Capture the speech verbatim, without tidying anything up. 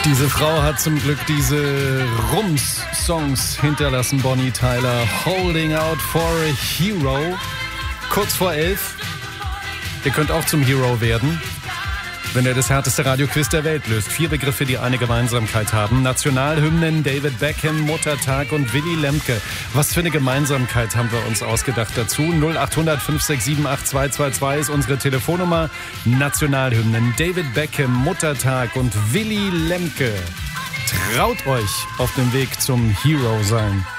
Diese Frau hat zum Glück diese Rums-Songs hinterlassen, Bonnie Tyler. Holding Out for a Hero. Kurz vor elf. Ihr könnt auch zum Hero werden, wenn ihr das härteste Radioquiz der Welt löst. Vier Begriffe, die eine Gemeinsamkeit haben. Nationalhymnen, David Beckham, Muttertag und Willy Lemke. Was für eine Gemeinsamkeit haben wir uns ausgedacht dazu? null acht hundert fünf sechs sieben acht zwei zwei zwei ist unsere Telefonnummer. Nationalhymnen, David Beckham, Muttertag und Willy Lemke. Traut euch auf dem Weg zum Hero sein.